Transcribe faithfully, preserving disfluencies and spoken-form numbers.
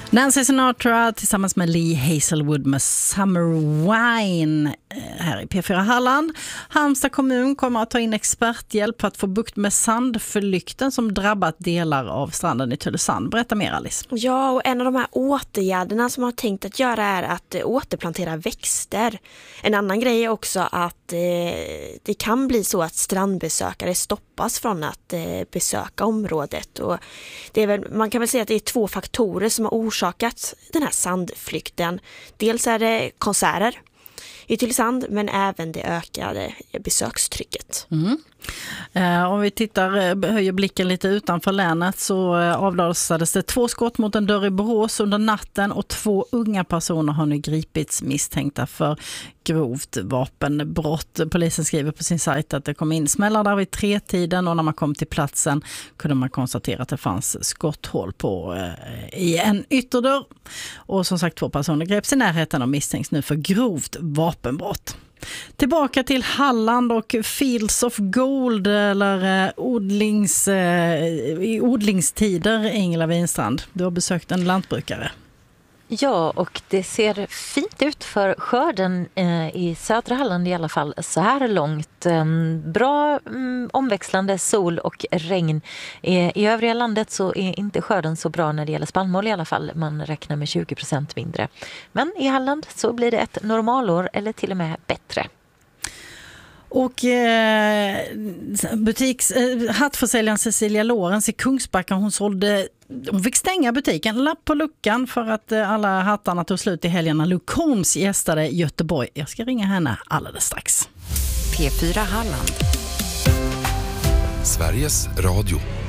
Nancy Sinatra tillsammans med Lee Hazelwood med Summer Wine här i P fyra Halland. Halmstad kommun kommer att ta in experthjälp för att få bukt med sandförlykten som drabbat delar av stranden i Tylösand. Berätta mer, Alice. Ja, och en av de här åtgärderna som man har tänkt att göra är att eh, återplantera växter. En annan grej är också att eh, det kan bli så att strandbesökare stoppas från att eh, besöka området. Och det är väl, man kan väl säga att det är två faktorer som har orsakat den här sandflykten. Dels är det konserter i Tylösand, men även det ökade besökstrycket. Mm. Eh, om vi tittar, höjer blicken lite utanför länet, så eh, avlossades det två skott mot en dörr i Borås under natten och två unga personer har nu gripits misstänkta för grovt vapenbrott. Polisen skriver på sin sajt att det kom in smällar där vid tretiden och när man kom till platsen kunde man konstatera att det fanns skotthål på eh, i en ytterdörr. Och som sagt, två personer greps i närheten och misstänks nu för grovt vapenbrott. Tillbaka till Halland och Fields of Gold eller eh, odlings, eh, i odlingstider, Ingela Winstrand. Du har besökt en lantbrukare. Ja, och det ser fint ut för skörden eh, i södra Halland i alla fall så här långt. Eh, bra mm, omväxlande sol och regn. Eh, I övriga landet så är inte skörden så bra när det gäller spannmål i alla fall. Man räknar med tjugo procent mindre. Men i Halland så blir det ett normalår eller till och med bättre. Och eh, butiks, eh, hattförsäljaren Cecilia Lorenz i Kungsbacka, hon sålde, hon fick stänga butiken, lapp på luckan för att eh, alla hattarna tog slut i helgen när Luke Holmes gästade Göteborg. Jag ska ringa henne alldeles strax. P fyra Halland. Sveriges Radio.